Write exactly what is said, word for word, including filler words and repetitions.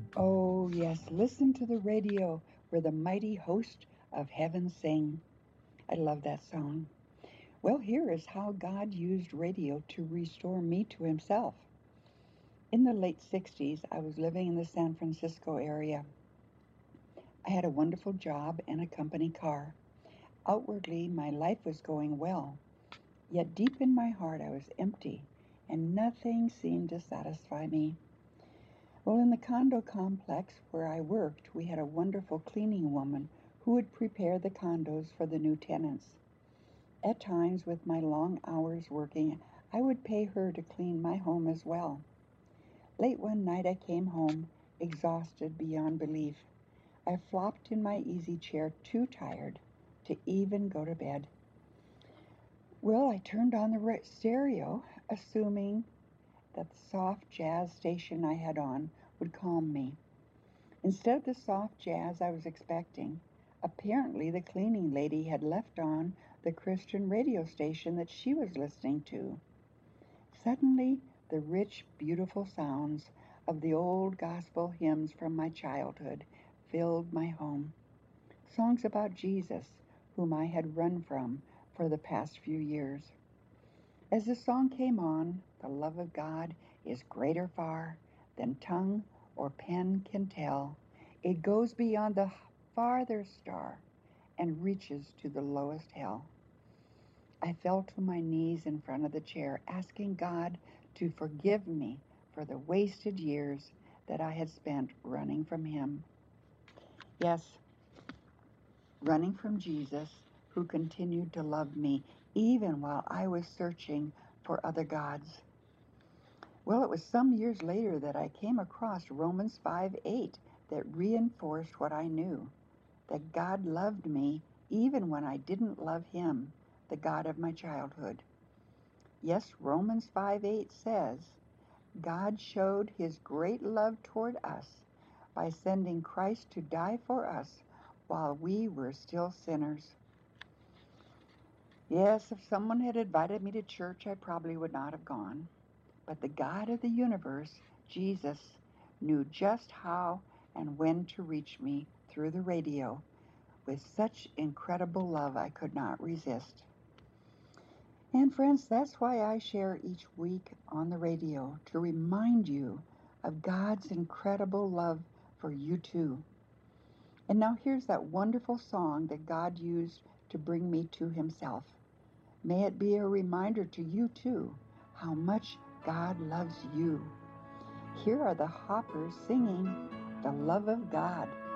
Oh, yes, listen to the radio where the mighty host of heaven sing. I love that song. Well, here is how God used radio to restore me to himself. In the late sixties, I was living in the San Francisco area. I had a wonderful job and a company car. Outwardly, my life was going well, yet deep in my heart, I was empty, and nothing seemed to satisfy me. Well, in the condo complex where I worked, we had a wonderful cleaning woman who would prepare the condos for the new tenants. At times, with my long hours working, I would pay her to clean my home as well. Late one night, I came home, exhausted beyond belief. I flopped in my easy chair, too tired to even go to bed. Well, I turned on the stereo, assuming that the soft jazz station I had on would calm me. Instead of the soft jazz I was expecting, apparently the cleaning lady had left on the Christian radio station that she was listening to. Suddenly, the rich, beautiful sounds of the old gospel hymns from my childhood filled my home. Songs about Jesus, whom I had run from for the past few years. As the song came on, the love of God is greater far than tongue or pen can tell. It goes beyond the farthest star and reaches to the lowest hell. I fell to my knees in front of the chair, asking God to forgive me for the wasted years that I had spent running from Him. Yes, running from Jesus, who continued to love me even while I was searching for other gods. Well, it was some years later that I came across Romans five eight that reinforced what I knew, that God loved me even when I didn't love Him, the God of my childhood. Yes, Romans five eight says, God showed His great love toward us by sending Christ to die for us while we were still sinners. Yes, if someone had invited me to church, I probably would not have gone. But the God of the universe, Jesus, knew just how and when to reach me through the radio with such incredible love I could not resist. And friends, that's why I share each week on the radio to remind you of God's incredible love for you too. And now here's that wonderful song that God used to bring me to Himself. May it be a reminder to you too how much God loves you. Here are the Hoppers singing The Love of God.